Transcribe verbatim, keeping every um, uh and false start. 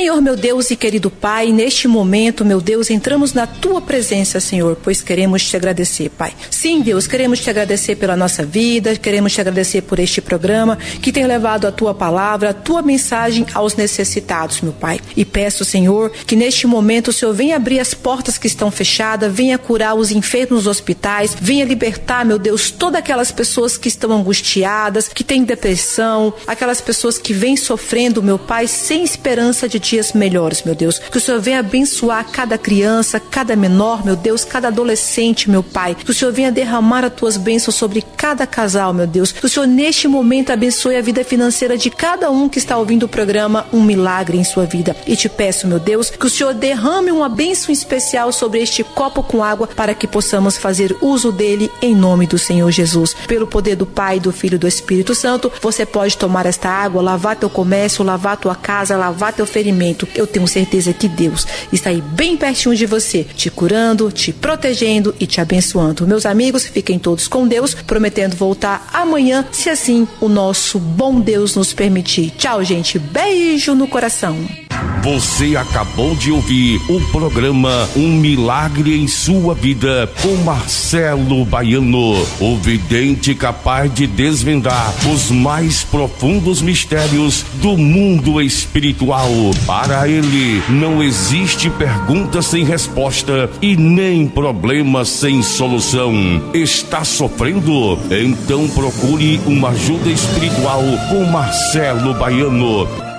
Senhor, meu Deus e querido Pai, neste momento, meu Deus, entramos na Tua presença, Senhor, pois queremos Te agradecer, Pai. Sim, Deus, queremos Te agradecer pela nossa vida, queremos Te agradecer por este programa que tem levado a Tua palavra, a Tua mensagem aos necessitados, meu Pai. E peço, Senhor, que neste momento o Senhor venha abrir as portas que estão fechadas, venha curar os enfermos nos hospitais, venha libertar, meu Deus, todas aquelas pessoas que estão angustiadas, que têm depressão, aquelas pessoas que vêm sofrendo, meu Pai, sem esperança de dias melhores, meu Deus. Que o Senhor venha abençoar cada criança, cada menor, meu Deus, cada adolescente, meu Pai. Que o Senhor venha derramar as Tuas bênçãos sobre cada casal, meu Deus. Que o Senhor neste momento abençoe a vida financeira de cada um que está ouvindo o programa, um milagre em sua vida. E te peço, meu Deus, que o Senhor derrame uma bênção especial sobre este copo com água para que possamos fazer uso dele em nome do Senhor Jesus. Pelo poder do Pai, do Filho e do Espírito Santo, você pode tomar esta água, lavar teu comércio, lavar tua casa, lavar teu ferimento. Eu tenho certeza que Deus está aí bem pertinho de você, te curando, te protegendo e te abençoando. Meus amigos, fiquem todos com Deus, prometendo voltar amanhã, se assim o nosso bom Deus nos permitir. Tchau, gente. Beijo no coração. Você acabou de ouvir o programa Um Milagre em Sua Vida com Marcelo Baiano, o vidente capaz de desvendar os mais profundos mistérios do mundo espiritual. Para ele, não existe pergunta sem resposta e nem problema sem solução. Está sofrendo? Então procure uma ajuda espiritual com Marcelo Baiano.